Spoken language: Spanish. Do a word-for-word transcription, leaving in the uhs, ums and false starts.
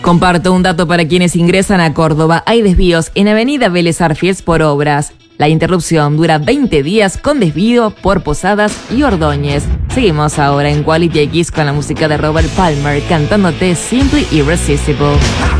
Comparto un dato para quienes ingresan a Córdoba. Hay desvíos en Avenida Vélez Arfiels por obras. La interrupción dura veinte días con desvío por Posadas y Ordóñez. Seguimos ahora en Quality X con la música de Robert Palmer cantándote Simply Irresistible.